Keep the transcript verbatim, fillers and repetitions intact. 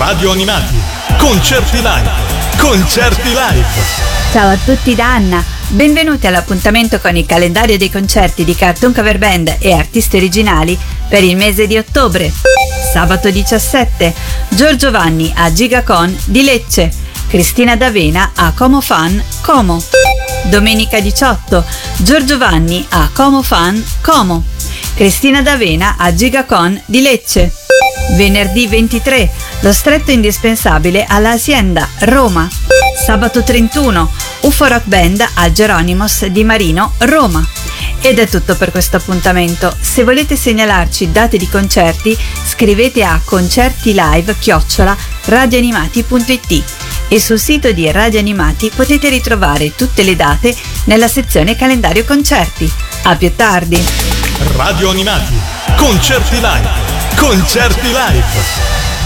Radio Animati, concerti live, concerti live. Ciao a tutti da Anna, benvenuti all'appuntamento con il calendario dei concerti di Cartoon Cover Band e artisti originali per il mese di ottobre. Sabato diciassette, Giorgio Vanni a Gigacon di Lecce, Cristina D'Avena a Como Fan, Como. Domenica diciotto, Giorgio Vanni a Como Fan, Como, Cristina D'Avena a Gigacon di Lecce. Venerdì ventitré, lo stretto indispensabile alla Hacienda, Roma. Sabato trentuno, U F O Rock Band a Geronimos di Marino, Roma. Ed è tutto per questo appuntamento. Se volete segnalarci date di concerti, scrivete a concertilive chiocciola radioanimati punto it e sul sito di Radio Animati potete ritrovare tutte le date nella sezione calendario concerti. A più tardi. Radio Animati, concerti live, concerti live.